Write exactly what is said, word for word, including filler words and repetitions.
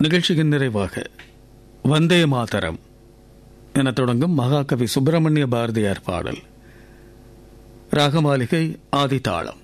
நிகழ்ச்சியின் நிறைவாக வந்தே மாதரம் என தொடங்கும் மகாகவி சுப்பிரமணிய பாரதியார் பாடல். ராகமாளிகை ஆதிதாளம்.